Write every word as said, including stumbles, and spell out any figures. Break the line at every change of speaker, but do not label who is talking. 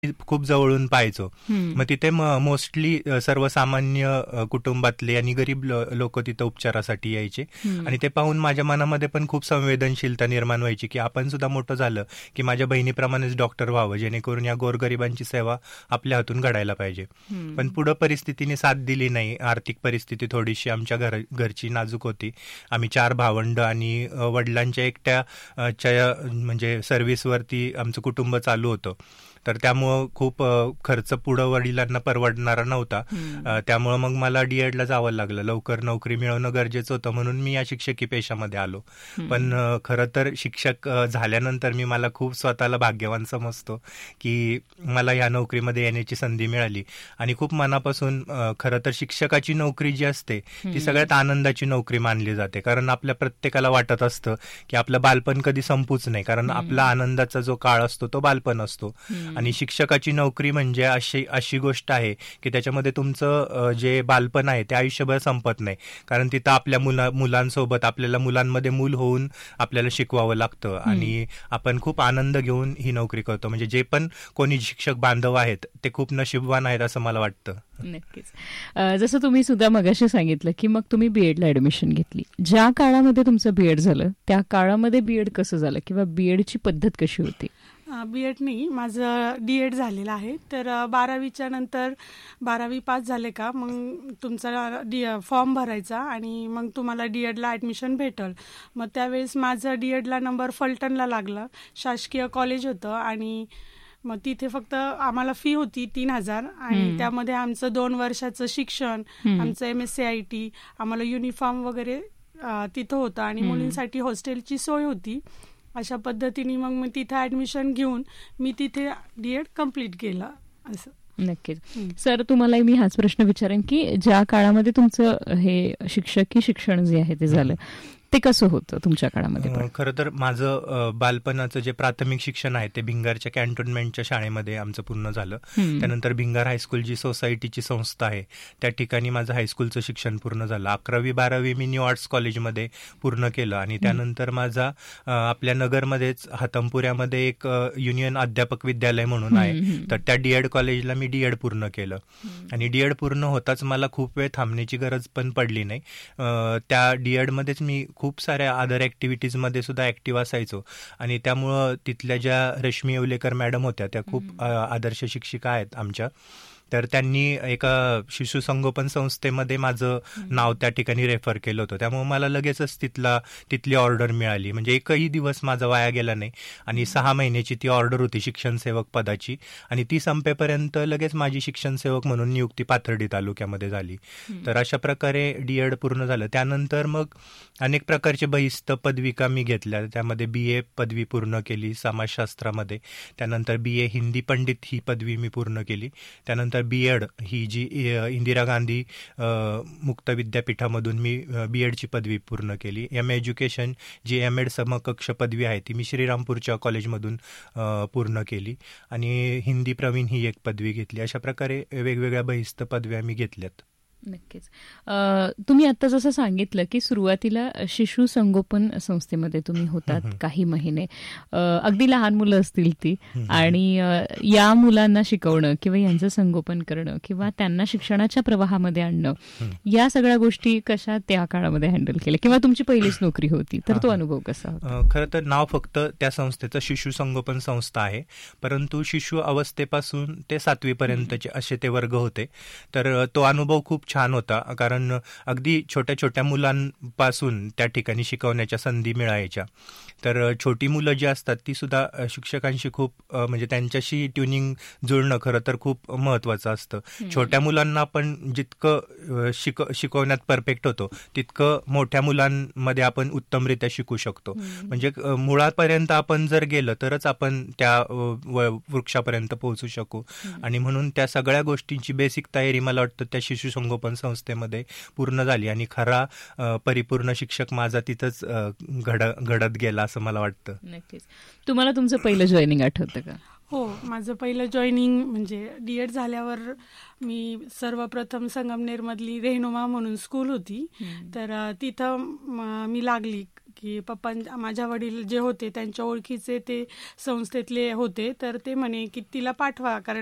खूप जवळून पाहायचो.
हम्म.
मग तिथे मोस्टली सर्वसामान्य अ, कुटुंबातले आणि गरीब लोक तिथं उपचारासाठी यायचे.
हम्म.
आणि ते पाहून माझ्या मनामध्ये पण खूप संवेदनशीलता निर्माण व्हायची की आपण सुद्धा मोठं झालं की माझ्या बहिणीप्रमाणेच डॉक्टर व्हावं, जेणेकरून या गोरगरिबांची सेवा आपल्या हातून घडायला पाहिजे.
हम्म.
पण पुढं परिस्थितीने साथ दिली नाही. आर्थिक परिस्थिती थोडीशी आमच्या घर घरची नाजूक होती. आम्ही चार भावंड आणि अ, वडिलांच्या एकट्या अ, च्या म्हणजे सर्व्हिसवरती आमचं कुटुंब चालू होतं. तर त्यामुळं खूप अ, खर्च पुढं वडिलांना परवडणारा नव्हता.
हम्म.
अ, त्यामुळं मग मला डीएडला जावं लागलं. लवकर नोकरी मिळवणं गरजेचं होतं, म्हणून मी या शिक्षकी पेशामध्ये आलो. पण अ, खरं तर शिक्षक अ, झाल्यानंतर मी मला खूप स्वतःला भाग्यवान समजतो की मला ह्या नोकरीमध्ये येण्याची संधी मिळाली. आणि खूप मनापासून अ, खरं तर शिक्षकाची नोकरी जी असते ती
हम्म.
सगळ्यात आनंदाची नोकरी मानली जाते. कारण आपल्या प्रत्येकाला वाटत असतं की आपलं बालपण कधी संपूच नाही, कारण
हम्म.
आपला आनंदाचा जो काळ असतो तो बालपण असतो.
हम्म.
आणि शिक्षकाची नोकरी म्हणजे अशी अशी गोष्ट आहे की त्याच्यामध्ये तुमचं अ, जे बालपण आहे ते आयुष्यभर संपत नाही. कारण तिथं आपल्या मुला मुलांसोबत आपल्याला मुलांमध्ये मूल होऊन आपल्याला शिकवावं लागतं. आणि आपण खूप आनंद घेऊन ही नोकरी करतो. म्हणजे जे पण कोणी शिक्षक बांधव आहेत ते खूप नशीबवान आहेत असं मला वाटतं.
नक्कीच. अ, जसं तुम्ही सुद्धा मगाशी सांगितलं की मग तुम्ही बीएडला ऍडमिशन घेतली. ज्या काळामध्ये तुमचं बीएड झालं त्या काळामध्ये बीएड कसं झालं किंवा बीएडची पद्धत कशी होती?
बी एड नाही, माझं डी एड झालेलं आहे. तर अ, बारावीच्या नंतर बारावी पास झाले का मग तुमचा डी फॉर्म भरायचा आणि मग तुम्हाला डी एडला ॲडमिशन भेटल. मग त्यावेळेस माझं डी एडला नंबर फलटणला लागला. शासकीय कॉलेज होतं आणि मग तिथे फक्त आम्हाला फी होती तीन हजार आणि
हम्म.
त्यामध्ये आमचं दोन वर्षाचं शिक्षण,
हम्म.
आमचं M S C I T, आम्हाला युनिफॉर्म वगैरे अ, तिथं होतं आणि
हम्म.
मुलींसाठी हॉस्टेलची सोय होती. अशा पद्धतीने मग मी तिथे ॲडमिशन घेऊन मी तिथे डी एड कम्प्लीट केलं असं.
नक्कीच.
हम्म.
सर, तुम्हाला मी हाच प्रश्न विचारेन की ज्या काळामध्ये तुमचं हे शिक्षकी शिक्षण जे आहे ते झालं ते कसं होतं तुमच्या काळामध्ये? पण
अ, खरं तर माझं अ, बालपणाचं जे प्राथमिक शिक्षण आहे ते भिंगारच्या कॅन्टोन्मेंटच्या शाळेमध्ये आमचं पूर्ण झालं.
हम्म.
त्यानंतर भिंगार हायस्कूल जी सोसायटीची संस्था आहे त्या ठिकाणी माझं हायस्कूलचं शिक्षण पूर्ण झालं. अकरावी बारावी मी न्यू आर्ट्स कॉलेजमध्ये पूर्ण केलं आणि त्यानंतर माझा अ, आपल्या नगरमध्येच हातमपुऱ्यामध्ये एक अ, युनियन अध्यापक विद्यालय म्हणून आहे.
हम्म.
तर त्या डीएड कॉलेजला मी डीएड पूर्ण केलं. आणि डीएड पूर्ण होताच मला खूप वेळ थांबण्याची गरज पण पडली नाही. अ, त्या डीएडमध्येच मी खूप साऱ्या अदर ॲक्टिव्हिटीजमध्ये सुद्धा ॲक्टिव्ह असायचो. आणि त्यामुळं तिथल्या ज्या रश्मी येवलेकर मॅडम होत्या त्या खूप अ, आदर्श शिक्षिका आहेत आमच्या. तर त्यांनी एका शिशुसंगोपन संस्थेमध्ये माझं नाव त्या ठिकाणी रेफर केलं होतं. त्यामुळे मला लगेचच तिथला तिथली ऑर्डर मिळाली. म्हणजे एकही दिवस माझा वाया गेला नाही. आणि सहा महिन्याची ती ऑर्डर होती शिक्षण सेवक पदाची आणि ती संपेपर्यंत लगेच माझी शिक्षण सेवक म्हणून नियुक्ती पाथर्डी तालुक्यामध्ये झाली. तर अशा प्रकारे डी एड पूर्ण झालं. त्यानंतर मग अनेक प्रकारचे बहिस्त पदविका मी घेतल्या. त्यामध्ये बी ए पदवी पूर्ण केली समाजशास्त्रामध्ये. त्यानंतर बी ए हिंदी पंडित ही पदवी मी पूर्ण केली. त्यानंतर बी एड ही जी अ, इंदिरा गांधी अ, मुक्त विद्यापीठामधून मी बी एडची पदवी पूर्ण केली. M education G M add समकक्ष पदवी आहे ती मी श्रीरामपूरच्या कॉलेजमधून अ, पूर्ण केली. आणि हिंदी प्रवीण ही एक पदवी घेतली. अशा प्रकारे वेगवेगळ्या बहिस्त पदव्या मी घेतल्यात.
नक्कीच. अ, तुम्ही आता जसं सांगितलं की सुरुवातीला शिशु संगोपन संस्थेमध्ये तुम्ही होतात
हम्म.
काही महिने. अ, अगदी लहान मुलं असतील ती
हम्म.
आणि अ, या मुलांना शिकवणं किंवा यांचं संगोपन करणं किंवा त्यांना शिक्षणाच्या प्रवाहामध्ये आणणं
हम्म.
या सगळ्या गोष्टी कशा त्या काळामध्ये हँडल केल्या किंवा तुमची पहिलीच नोकरी होती तर तो
हा, हा.
अनुभव कसा होता?
अ, खरं तर नाव फक्त त्या संस्थेचं शिशु संगोपन संस्था आहे, परंतु शिशु अवस्थेपासून ते सातवीपर्यंतचे असे ते वर्ग होते. तर अ, तो अनुभव खूप छान होता. कारण अगदी छोट्या छोट्या मुलांपासून त्या ठिकाणी शिकवण्याच्या संधी मिळायच्या. तर अ, छोटी मुलं जी असतात ती सुद्धा अ, शिक्षकांशी खूप अ, म्हणजे त्यांच्याशी ट्युनिंग जुळणं खरं तर खूप महत्त्वाचं असतं. छोट्या मुलांना आपण जितकं अ, शिक शिकवण्यात परफेक्ट होतो तितकं मोठ्या मुलांमध्ये आपण उत्तमरित्या शिकू शकतो. म्हणजे अ, मुळापर्यंत आपण जर गेलं तरच आपण त्या अ, व- वृक्षापर्यंत पोहोचू शकू. आणि म्हणून त्या सगळ्या गोष्टींची बेसिक तयारी मला वाटतं त्या शिशु संगोपन संस्थेमध्ये पूर्ण झाली. आणि खरा अ, परिपूर्ण शिक्षक माझा तिथंच अ, घड घडत गेला असं मला वाटतं.
नक्कीच. तुम्हाला तुमचं पहिलं जॉईनिंग आठवतं का?
हो, माझं पहिलं जॉईनिंग म्हणजे डी एड झाल्यावर मी सर्वप्रथम संगमनेरमधली रेहनुमा म्हणून स्कूल होती. तर अ, तिथं म- मी लागली की पप्पा माझ्या वडील जे होते त्यांच्या ओळखीचे ते संस्थेतले होते, तर ते म्हणे की तिला पाठवा, कारण